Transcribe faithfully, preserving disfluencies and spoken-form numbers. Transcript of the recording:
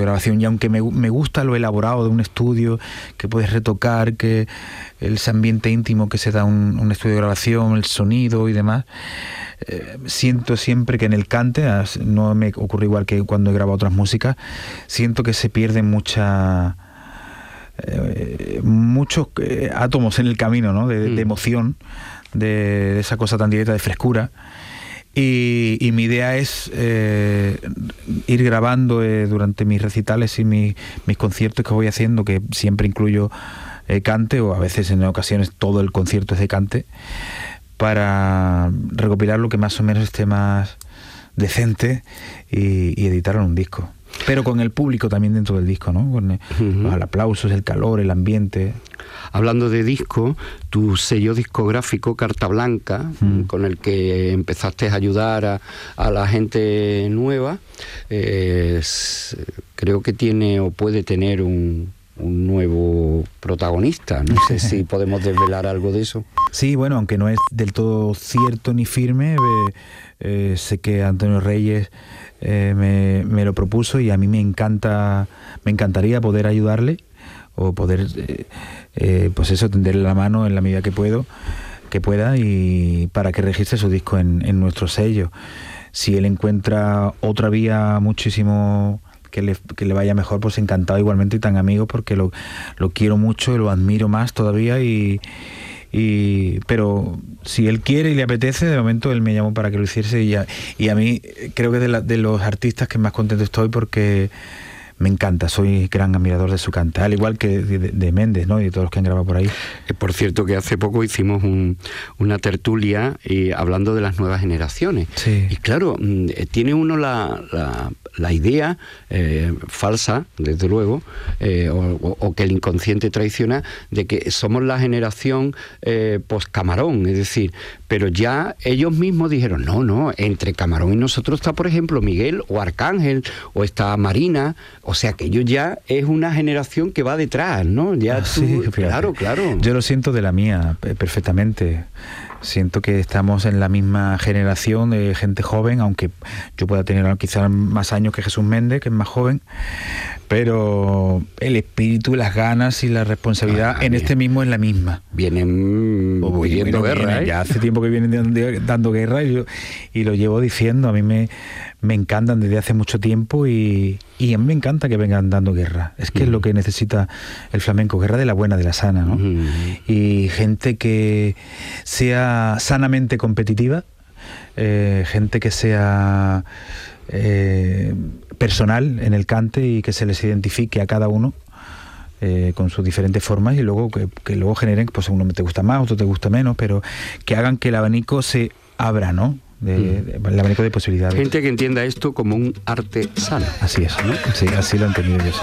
grabación, y aunque me, me gusta lo elaborado de un estudio, que puedes retocar, que ese ambiente íntimo que se da un, un estudio de grabación, el sonido y demás, eh, siento siempre que en el cante, no me ocurre igual que cuando he grabado otras músicas, siento que se pierden mucha, eh, muchos eh, átomos en el camino, ¿no? de, mm. de emoción, de, de esa cosa tan directa, de frescura. Y, y mi idea es eh, ir grabando eh, durante mis recitales y mi, mis conciertos que voy haciendo, que siempre incluyo eh, cante, o a veces en ocasiones todo el concierto es de cante, para recopilar lo que más o menos esté más decente y, y editarlo en un disco. Pero con el público también dentro del disco, ¿no? Con el, uh-huh. los aplausos, el calor, el ambiente. Hablando de disco, tu sello discográfico Carta Blanca, mm. con el que empezaste a ayudar a, a la gente nueva, eh, creo que tiene o puede tener un, un nuevo protagonista. No sé si podemos desvelar algo de eso. Sí, bueno, aunque no es del todo cierto ni firme, eh, eh, sé que Antonio Reyes eh, me, me lo propuso, y a mí me encanta, me encantaría poder ayudarle, o poder eh, eh, pues eso, tenderle la mano en la medida que puedo, que pueda, y para que registre su disco en, en nuestro sello. Si él encuentra otra vía muchísimo que le, que le vaya mejor, pues encantado igualmente, y tan amigo, porque lo, lo quiero mucho y lo admiro más todavía, y, y pero si él quiere y le apetece, de momento él me llamó para que lo hiciese, y a, y a mí creo que es de, la, de los artistas que más contento estoy, porque me encanta, soy gran admirador de su cante, al igual que de, de Méndez, ¿no? Y de todos los que han grabado por ahí. Eh, por cierto, que hace poco hicimos un, una tertulia eh, hablando de las nuevas generaciones. Sí. Y claro, eh, tiene uno la, la, la idea eh, falsa, desde luego, eh, o, o que el inconsciente traiciona, de que somos la generación eh, post-Camarón, es decir, pero ya ellos mismos dijeron, no, no, entre Camarón y nosotros está, por ejemplo, Miguel o Arcángel, o está Marina. O sea que ellos ya es una generación que va detrás, ¿no? Ya tú, sí, claro, claro. Yo lo siento de la mía, perfectamente. Siento que estamos en la misma generación de gente joven, aunque yo pueda tener quizás más años que Jesús Méndez, que es más joven, pero el espíritu, las ganas y la responsabilidad ah, en bien. Este mismo es la misma. Vienen oh, viviendo bueno, guerra, viene, ¿eh? Ya hace tiempo que vienen dando, dando guerra, y, yo, y lo llevo diciendo. A mí me, me encantan desde hace mucho tiempo, y, y a mí me encanta que vengan dando guerra. Es que uh-huh. es lo que necesita el flamenco, guerra de la buena, de la sana, ¿no? Uh-huh. Y gente que sea sanamente competitiva, eh, gente que sea eh, personal en el cante, y que se les identifique a cada uno eh, con sus diferentes formas, y luego que, que luego generen, pues uno te gusta más, otro te gusta menos, pero que hagan que el abanico se abra, ¿no? De, de, de, el abanico de posibilidades. Gente que entienda esto como un arte sano. Así es, ¿no? Sí, así lo he entendido yo, sí.